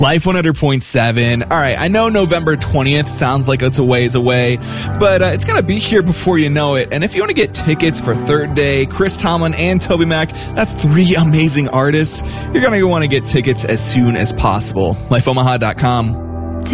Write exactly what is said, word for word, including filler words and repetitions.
Life one hundred point seven. All right, I know November twentieth sounds like it's a ways away, but uh, it's going to be here before you know it. And if you want to get tickets for Third Day, Chris Tomlin, and Toby Mac, that's three amazing artists, you're going to want to get tickets as soon as possible. life omaha dot com.